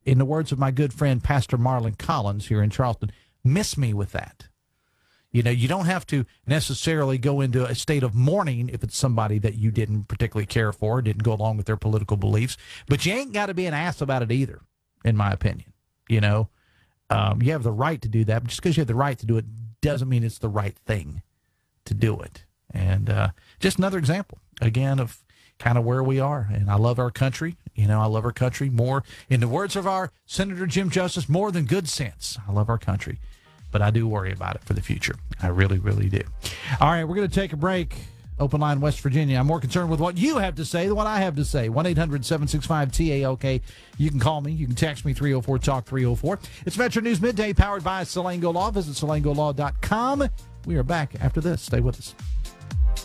in the words of my good friend Pastor Marlon Collins here in Charleston, miss me with that. You know, you don't have to necessarily go into a state of mourning if it's somebody that you didn't particularly care for, didn't go along with their political beliefs. But you ain't got to be an ass about it either, in my opinion. You know, you have the right to do that. But just because you have the right to do it doesn't mean it's the right thing to do it. And just another example, again, of kind of where we are. And I love our country. You know, I love our country more, in the words of our Senator Jim Justice, more than good sense. I love our country. But I do worry about it for the future. I really, really do. All right, we're going to take a break. Open line, West Virginia. I'm more concerned with what you have to say than what I have to say. 1-800-765-TALK. You can call me. You can text me, 304-TALK-304. It's Metro News Midday, powered by Salango Law. Visit salangolaw.com. We are back after this. Stay with us.